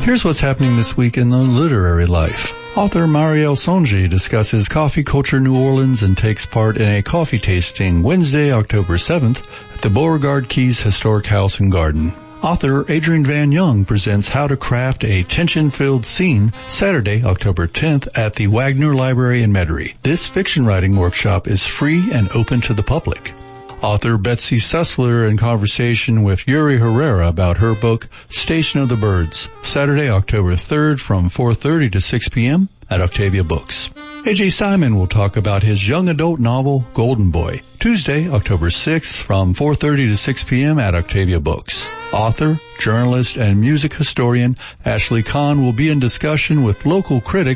Here's what's happening this week in the literary life. Author Marielle Sonji discusses coffee culture New Orleans and takes part in a coffee tasting Wednesday, October 7th at the Beauregard Keys Historic House and Garden. Author Adrienne Van Young presents How to Craft a Tension-Filled Scene Saturday, October 10th at the Wagner Library in Metairie. This fiction writing workshop is free and open to the public. Author Betsy Sussler in conversation with Yuri Herrera about her book, Station of the Birds, Saturday, October 3rd from 4:30 to 6 p.m. at Octavia Books. A.J. Simon will talk about his young adult novel, Golden Boy, Tuesday, October 6th from 4:30 to 6 p.m. at Octavia Books. Author, journalist, and music historian Ashley Kahn will be in discussion with local critic